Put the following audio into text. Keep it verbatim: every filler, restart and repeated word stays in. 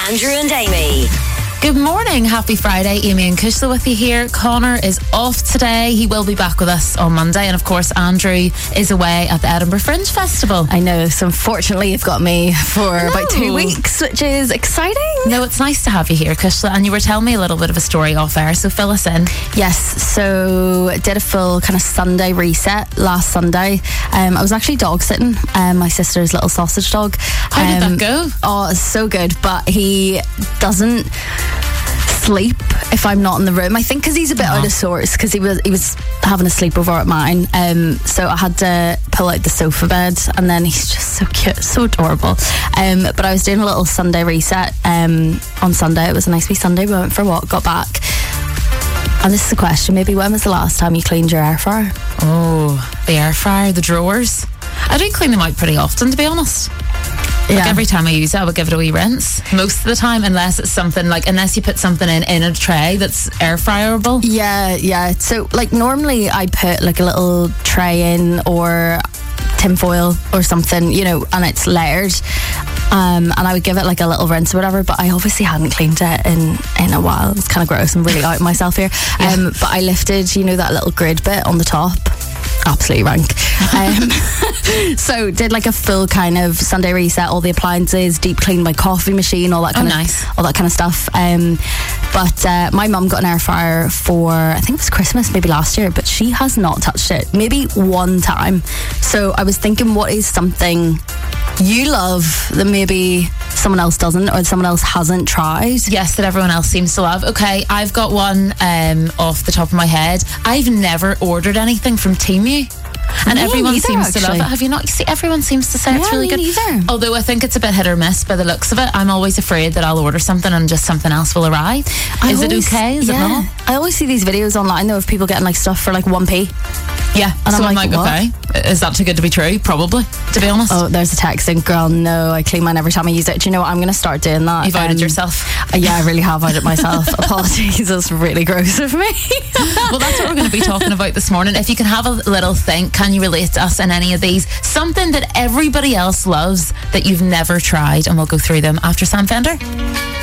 Andrew and Amy. Good morning, happy Friday. Amy and Kushla with you here. Connor is off today. He will be back with us on Monday. And of course, Andrew is away at the Edinburgh Fringe Festival. I know, so unfortunately you've got me for about two weeks, which is exciting. No, it's nice to have you here, Kushla. And you were telling me a little bit of a story off air, so fill us in. Yes, so did a full kind of Sunday reset last Sunday. Um, I was actually dog sitting, um, my sister's little sausage dog. How um, did that go? Oh, it's so good, but he doesn't sleep if I'm not in the room. I think because he's a bit Aww. out of sorts because he was he was having a sleepover at mine. Um, so I had to pull out the sofa bed, and then he's just so cute, so adorable. Um, but I was doing a little Sunday reset um, on Sunday. It was a nice wee Sunday. We went for a walk, got back. And this is the question, maybe when was the last time you cleaned your air fryer? Oh, the air fryer, the drawers. I do clean them out pretty often, to be honest. Like Yeah. every time I use it, I would give it a wee rinse. Most of the time, unless it's something like, unless you put something in in a tray that's air fryerable. Yeah, yeah. So, like, normally I put like a little tray in or tinfoil or something, you know, and it's layered. Um, and I would give it like a little rinse or whatever, but I obviously hadn't cleaned it in, in a while. It's kind of gross. I'm really out of myself here. Yeah. Um, but I lifted, you know, that little grid bit on the top. Absolutely rank. Um, so did like a full kind of Sunday reset, all the appliances, deep cleaned my coffee machine, all that kind Oh, of nice. all that kind of stuff. Um, but uh, my mum got an air fryer for, I think it was Christmas, maybe last year, but she has not touched it, maybe one time. So I was thinking, what is something you love that maybe someone else doesn't, or someone else hasn't tried? Yes, that everyone else seems to love. Okay, I've got one um, off the top of my head. I've never ordered anything from Temu. And Me everyone neither, seems to love actually. it. Have you not? You see, everyone seems to say it's Yeah, really me good. neither. Although I think it's a bit hit or miss by the looks of it. I'm always afraid that I'll order something and just something else will arrive. I Is always- it okay? Is yeah. it not? I always see these videos online though of people getting like stuff for like one p. Yeah. And so I'm I'm like, like, what? okay, is that too good to be true? Probably, to be honest. Oh, there's a text in, girl, no, I clean mine every time I use it. Do you know what? I'm going to start doing that. You've outed Um, yourself. uh, Yeah, I really have outed myself. Apologies, that's really gross of me. Well, that's what we're going to be talking about this morning. If you can have a little think, can you relate to us in any of these? Something that everybody else loves that you've never tried, and we'll go through them after Sam Fender.